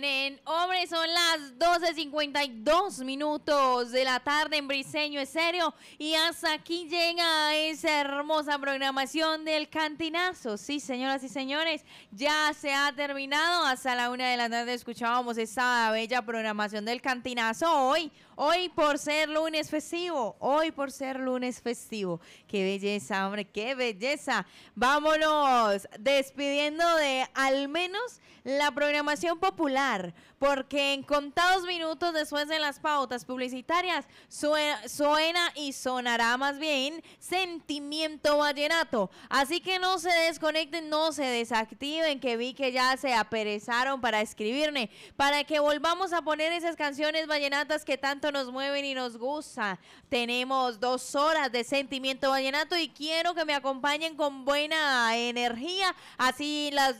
Hombre, son las 12:52 de la tarde en Briseño Estéreo y hasta aquí llega esa hermosa programación del Cantinazo. Sí, señoras y señores, ya se ha terminado. Hasta la 1 de la tarde escuchábamos esta bella programación del Cantinazo. Hoy por ser lunes festivo, Qué belleza, hombre, qué belleza. Vámonos despidiendo de al menos la programación popular, porque en contados minutos después de las pautas publicitarias suena y sonará más bien Sentimiento Vallenato. Así que no se desconecten, no se desactiven, que vi que ya se aperezaron para escribirme, para que volvamos a poner esas canciones vallenatas que tanto nos mueven y nos gusta. Tenemos 2 horas de Sentimiento Vallenato y quiero que me acompañen con buena energía, así las